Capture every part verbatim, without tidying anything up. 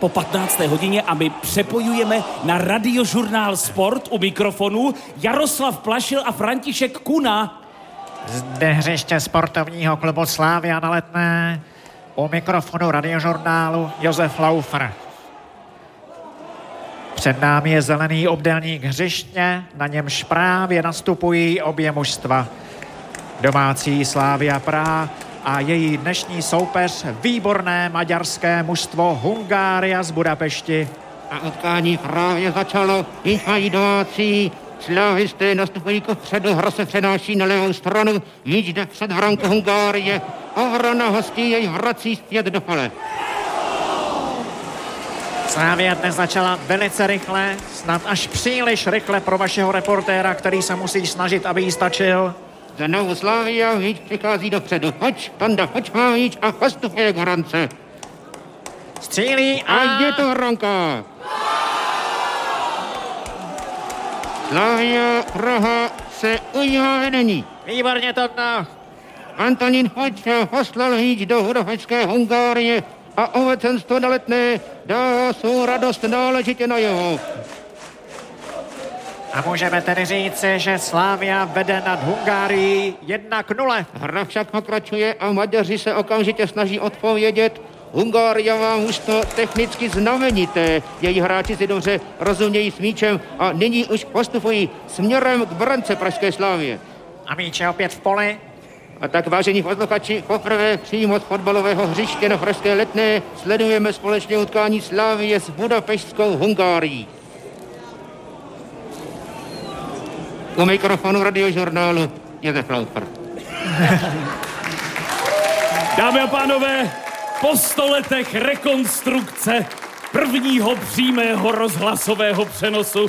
po patnácté hodině a my přepojujeme na Radiožurnál Sport u mikrofonu Jaroslav Plašil a František Kuna. Zde hřiště sportovního klubu Slavia na Letné, u mikrofonu Radiožurnálu Josef Laufer. Před námi je zelený obdélník hřiště, na němž právě nastupují obě mužstva. Domácí Slavia Praha a její dnešní soupeř, výborné maďarské mužstvo Hungária z Budapešti. A utkání právě začalo, již mají domácí slavisté nastupují kupředu, hra se přenáší na levou stranu, již jde před branku Hungárie a hra na hostí jej vrací zpět do pole. Slavia dnes začala velice rychle, snad až příliš rychle pro vašeho reportéra, který se musí snažit, aby jí stačil. Znovu Slavia, Víč přichází dopředu. Hoď, Tanda, hoď má Víč a postupuje k hrance. Střílí a... A je to hranka. Slavia Praha se ujímá vedení. Výborně, Tanda. Antonín Hoď poslal Víč do budapešťské Hungárie a obecenstvo na Letné dá svou radost náležitě najevo. A můžeme tedy říci, že Slavia vede nad Hungárií jedna k nule. Hra však pokračuje a Maďaři se okamžitě snaží odpovědět. Hungária má mužstvo technicky znamenité. Její hráči si dobře rozumějí s míčem a nyní už postupují směrem k brance pražské Slavie. A míč je opět v poli. A tak, vážení posluchači, poprvé přímo z fotbalového hřiště na pražské Letné sledujeme společné utkání Slavie s budapešťskou Hungárií. U mikrofonu Radiožurnálu Josef Laufer. Dámy a pánové, po sto letech rekonstrukce prvního přímého rozhlasového přenosu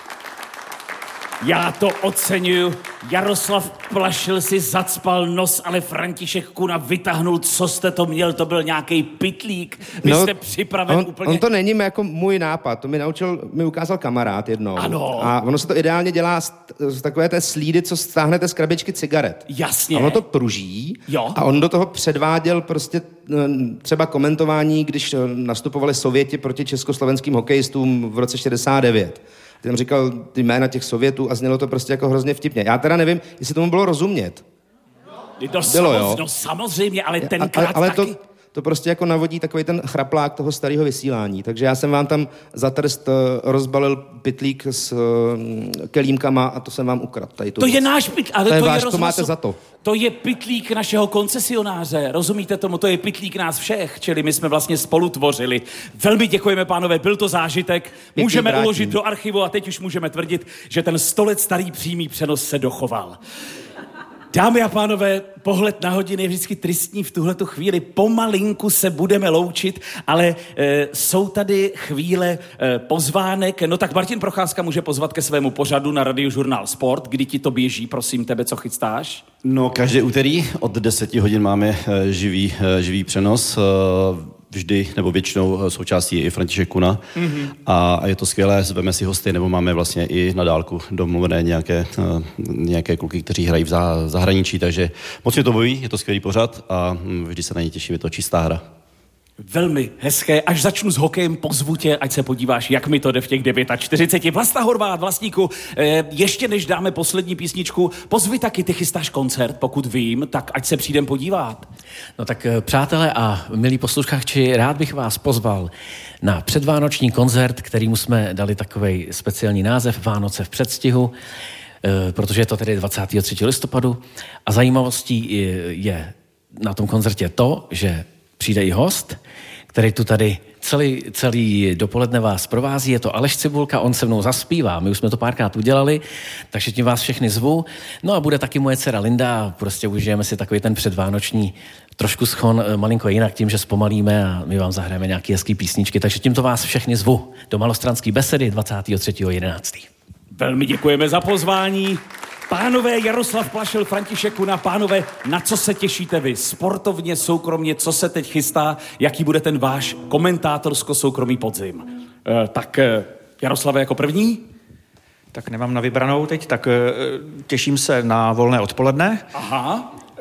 já to oceňuju. Jaroslav Plašil si zacpal nos, ale František Kuna vytáhnul, co jste to měl, to byl nějaký pytlík. Vy no, jste připraven on, úplně... On to není jako můj nápad, to mi naučil, mi ukázal kamarád jednou. Ano. A ono se to ideálně dělá z, z takové té slídy, co stáhnete z krabičky cigaret. Jasně. A ono to pruží. Jo. A on do toho předváděl prostě třeba komentování, když nastupovali Sověti proti československým hokejistům v roce šedesát devět. Ty tam říkal ty jména těch Sovětů a znělo to prostě jako hrozně vtipně. Já teda nevím, jestli tomu bylo rozumět. To Bylo, samozřejmě, jo. no samozřejmě, ale A- tenkrát ale taky... to, to prostě jako navodí takový ten chraplák toho starého vysílání. Takže já jsem vám tam za trst uh, rozbalil pytlík s uh, kelímkama a to jsem vám ukradl. Tady tu To věc. je náš pytlík, ale To to je je, váš, to rozhlasu- máte za to. To je pytlík našeho koncesionáře, rozumíte tomu? To je pytlík nás všech, čili my jsme vlastně spolu tvořili. Velmi děkujeme, pánové, byl to zážitek. Pěkný Můžeme vrátím. uložit do archivu a teď už můžeme tvrdit, že ten sto let starý přímý přenos se dochoval. Dámy a pánové, pohled na hodiny je vždycky tristní v tuhletu chvíli. Pomalinku se budeme loučit, ale e, jsou tady chvíle e, pozvánek. No tak Martin Procházka může pozvat ke svému pořadu na Radiožurnál Sport. Kdy ti to běží, prosím tebe, co chystáš? No, každé úterý od deseti hodin máme e, živý, e, živý přenos. E, vždy, nebo většinou součástí je i František Kuna. Mm-hmm. A, a je to skvělé, zveme si hosty, nebo máme vlastně i na dálku domluvené nějaké, uh, nějaké kluky, kteří hrají v zá, zahraničí, takže moc mě to baví, je to skvělý pořad a um, vždy se na ně těším, je to čistá hra. Velmi hezké. Až začnu s hokejem, pozvu tě, ať se podíváš, jak mi to jde v těch čtyřiceti devíti. Vlasta Horváth, Vlastníku, eh, ještě než dáme poslední písničku, pozvi taky, ty chystáš koncert, pokud vím, tak ať se přijdem podívat. No tak přátelé a milí posluchači, rád bych vás pozval na předvánoční koncert, kterýmu jsme dali takovej speciální název Vánoce v předstihu, eh, protože je to tedy dvacátého třetího listopadu a zajímavostí je, je na tom koncertě to, že přijde i host, který tu tady celý, celý dopoledne vás provází. Je to Aleš Cibulka, on se mnou zaspívá. My už jsme to párkrát udělali, takže tím vás všechny zvu. No a bude taky moje dcera Linda a prostě užijeme si takový ten předvánoční trošku schon malinko jinak tím, že zpomalíme a my vám zahrajeme nějaké hezký písničky. Takže tímto vás všechny zvu do Malostranské besedy dvacátého třetího jedenáctého Velmi děkujeme za pozvání. Pánové Jaroslav Plašil, František Kuna, pánové, na co se těšíte vy? Sportovně, soukromně, co se teď chystá? Jaký bude ten váš komentátorsko-soukromý podzim? E, tak e, Jaroslave jako první? Tak nemám na vybranou teď, tak e, těším se na volné odpoledne. Aha.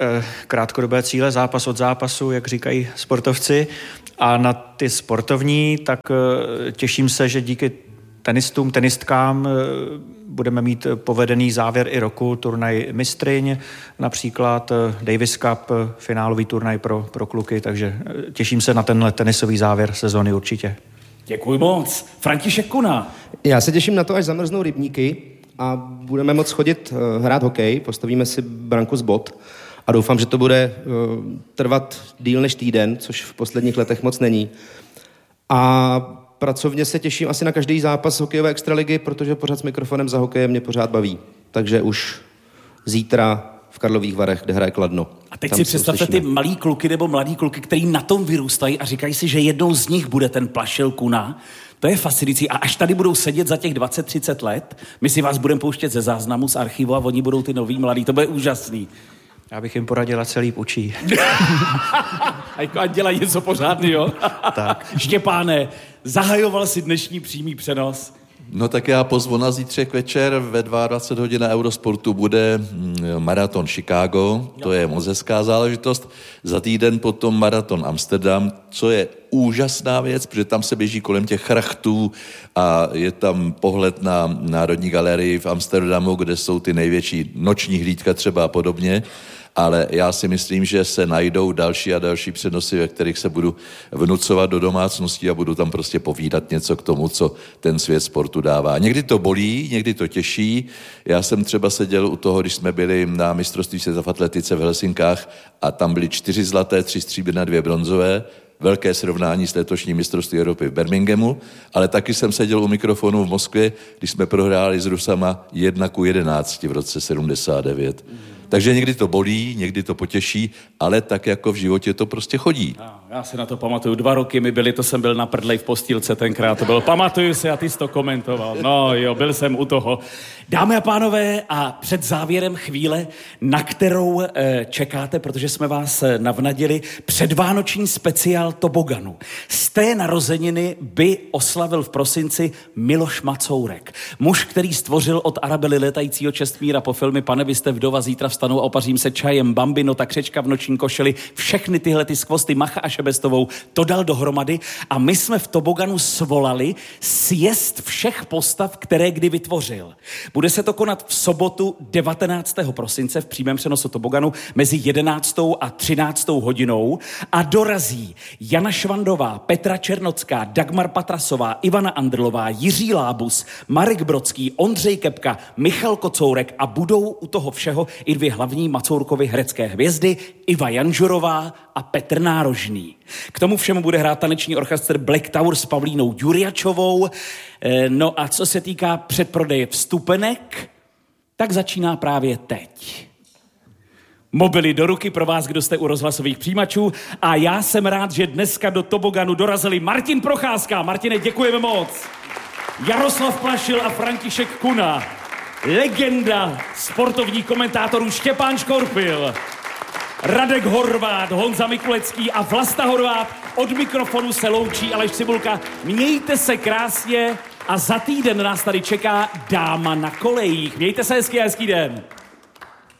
krátkodobé cíle, zápas od zápasu, jak říkají sportovci. A na ty sportovní, tak těším se, že díky tenistům, tenistkám budeme mít povedený závěr i roku, turnaj mistryň, například Davis Cup, finálový turnaj pro, pro kluky, takže těším se na tenhle tenisový závěr sezóny určitě. Děkuji moc. František Kuna. Já se těším na to, až zamrznou rybníky a budeme moc chodit hrát hokej, postavíme si branku z bot a doufám, že to bude trvat díl než týden, což v posledních letech moc není. A pracovně se těším asi na každý zápas hokejové extraligy, protože pořád s mikrofonem za hokejem mě pořád baví. Takže už zítra v Karlových Varech, kde hraje Kladno. A teď si představte ty malý kluky nebo mladý kluky, který na tom vyrůstají a říkají si, že jednou z nich bude ten Plašil Kuna. To je fascinující. A až tady budou sedět za těch dvacet třicet let, my si vás budeme pouštět ze záznamu, z archivu a oni budou ty noví mladí. To bude úžasný. Já bych jim poradila celý učí. A dělají něco pořádného. Tak. Štěpáne, zahajoval si dnešní přímý přenos. No tak já pozvu na zítřek večer ve dvacet dva hodin na Eurosportu bude maraton Chicago, to je moc hezká záležitost. Za týden potom maraton Amsterdam, co je úžasná věc, protože tam se běží kolem těch chrachtů a je tam pohled na Národní galerii v Amsterdamu, kde jsou ty největší noční hlídka třeba a podobně. Ale já si myslím, že se najdou další a další přenosy, ve kterých se budu vnucovat do domácností a budu tam prostě povídat něco k tomu, co ten svět sportu dává. Někdy to bolí, někdy to těší. Já jsem třeba seděl u toho, když jsme byli na mistrovství světa v atletice v Helsinkách a tam byly čtyři zlaté, tři stříbrné, dvě bronzové. Velké srovnání s letošním mistrovství Evropy v Birminghamu, ale taky jsem seděl u mikrofonu v Moskvě, když jsme prohráli s Rusama jedna ku jedenácti v roce sedmdesát devět. Takže někdy to bolí, někdy to potěší, ale tak jako v životě to prostě chodí. Já si na to pamatuju, dva roky mi byli, to jsem byl na prdlej v postýlce tenkrát, to byl, pamatuju si a ty jsi to komentoval. No jo, byl jsem u toho. Dámy a pánové, a před závěrem chvíle, na kterou e, čekáte, protože jsme vás e, navnadili, předvánoční speciál Toboganu. Z té narozeniny by oslavil v prosinci Miloš Macourek. Muž, který stvořil od Arabely letajícího Čestmíra po filmy Pane, vy jste vdova, zítra vstanu a opařím se čajem, Bambino, ta křečka v noční košeli, všechny tyhle ty skvosty, Macha a Šebestovou, to dal dohromady a my jsme v Toboganu svolali sjezd všech postav, které kdy vytvořil. Bude se to konat v sobotu devatenáctého prosince v přímém přenosu Toboganu mezi jedenáctou a třináctou hodinou a dorazí Jana Švandová, Petra Černocká, Dagmar Patrasová, Ivana Andrlová, Jiří Lábus, Marek Brodský, Ondřej Kepka, Michal Kocourek a budou u toho všeho i dvě hlavní Macourkovy herecké hvězdy, Iva Janžurová a Petr Nárožný. K tomu všemu bude hrát taneční orchestr Black Tower s Pavlínou Jurjačovou. No a co se týká předprodeje vstupenek, tak začíná právě teď. Mobily do ruky pro vás, kdo jste u rozhlasových přijímačů. A já jsem rád, že dneska do Toboganu dorazili Martin Procházka. Martine, děkujeme moc. Jaroslav Plašil a František Kuna. Legenda sportovních komentátorů Štěpán Škorpil, Radek Horvát, Honza Mikulecký a Vlasta Horvát. Od mikrofonu se loučí Aleš Cibulka. Mějte se krásně a za týden nás tady čeká Dáma na kolejích. Mějte se hezky a hezký den.